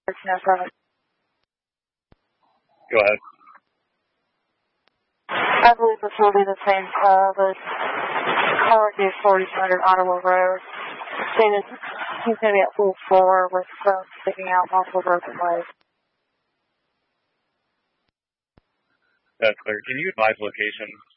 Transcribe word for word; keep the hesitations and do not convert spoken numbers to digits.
No problem. Go ahead. I believe this will be the same call. The car is forty-two hundred Ottawa Road. Saying he's going to be at full four with uh, sticking out multiple broken legs. That's clear. Can you advise location